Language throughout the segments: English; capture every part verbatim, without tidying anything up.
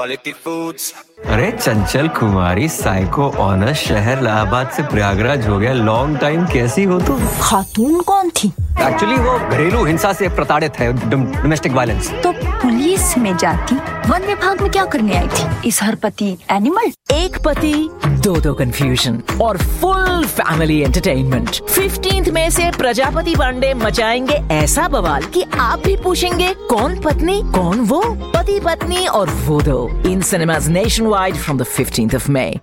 quality foods. अरे चंचल कुमारी psycho honours शहर इलाहाबाद से प्रयागराज हो गया लॉन्ग टाइम कैसी हो तुम? खातून कौन थी? एक्चुअली वो घरेलू हिंसा से प्रताड़ित है, डोमेस्टिक वायलेंस। तो पुलिस में जाती वन विभाग में क्या करने आई थी? इस हर पति एनिमल। एक पति दो दो कंफ्यूजन और फुल फैमिली एंटरटेनमेंट। फिफ्टींथ में से प्रजापति पांडे मचाएंगे ऐसा बवाल कि आप भी पूछेंगे कौन पत्नी कौन वो? पति पत्नी और वो दो इन cinemas nationwide from the fifteenth of May.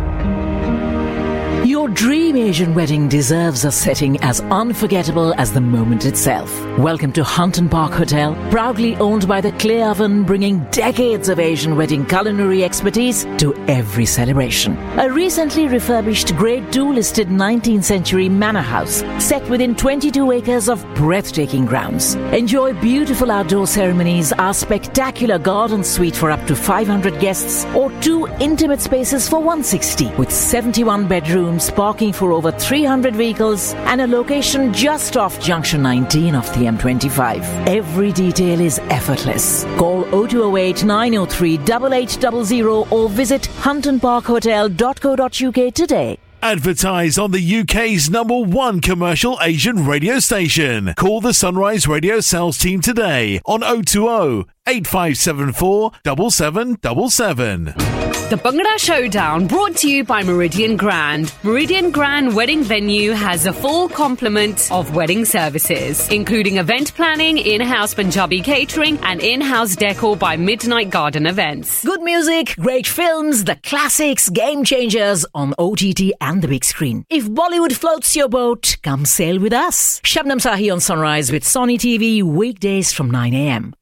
Your dream Asian wedding deserves a setting as unforgettable as the moment itself. Welcome to Hunton Park Hotel, proudly owned by the Clay Oven, bringing decades of Asian wedding culinary expertise to every celebration. A recently refurbished Grade two listed nineteenth century manor house set within twenty-two acres of breathtaking grounds. Enjoy beautiful outdoor ceremonies, our spectacular garden suite for up to five hundred guests, or two intimate spaces for one hundred sixty with seventy-one bedrooms, parking for over three hundred vehicles, and a location just off Junction nineteen of the M twenty-five. Every detail is effortless. Call oh two oh eight, nine oh three, eight eight zero zero or visit hunton park hotel dot co dot uk today. Advertise on the U K's number one commercial Asian radio station. Call the Sunrise Radio sales team today on oh two oh, eight five seven four, seven seven seven seven. The Bhangra Showdown brought to you by Meridian Grand. Meridian Grand Wedding Venue has a full complement of wedding services, including event planning, in-house Punjabi catering and in-house decor by Midnight Garden Events. Good music, great films, the classics, game changers on O T T and the big screen. If Bollywood floats your boat, come sail with us. Shabnam Sahi on Sunrise with Sony T V, weekdays from nine a.m.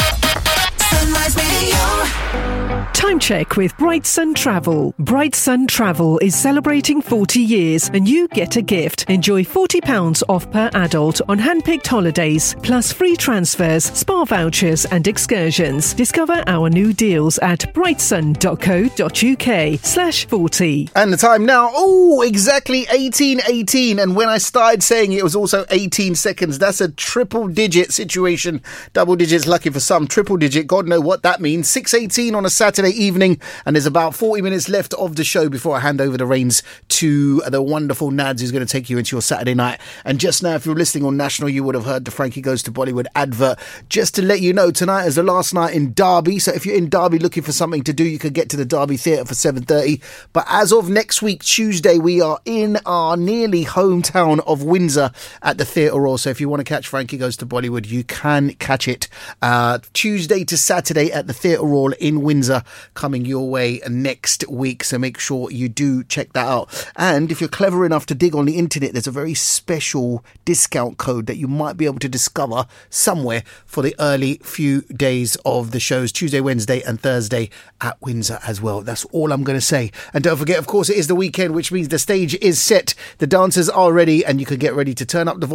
Sunrise Radio. Time check with Bright Sun Travel. Bright Sun Travel is celebrating forty years and you get a gift. Enjoy forty pounds off per adult on hand-picked holidays, plus free transfers, spa vouchers and excursions. Discover our new deals at brightsun.co.uk slash 40. And the time now, oh, exactly eighteen eighteen. And when I started saying it, it was also eighteen seconds. That's a triple digit situation. Double digits lucky for some. Triple digit, God know what that means. six eighteen on a Saturday evening, and there's about forty minutes left of the show before I hand over the reins to the wonderful Nads, who's going to take you into your Saturday night. And just now, if you're listening on National, you would have heard the Frankie Goes to Bollywood advert. Just to let you know, tonight is the last night in Derby, so if you're in Derby looking for something to do, you can get to the Derby Theatre for seven thirty. But as of next week, Tuesday, we are in our nearly hometown of Windsor at the Theatre Royal. So if you want to catch Frankie Goes to Bollywood, you can catch it uh, Tuesday to Saturday at the Theatre Royal in Windsor, coming your way next week. So make sure you do check that out. And if you're clever enough to dig on the internet, there's a very special discount code that you might be able to discover somewhere for the early few days of the shows, Tuesday, Wednesday and Thursday at Windsor as well. That's all I'm going to say. And don't forget, of course, it is the weekend, which means the stage is set, the dancers are ready, and you can get ready to turn up the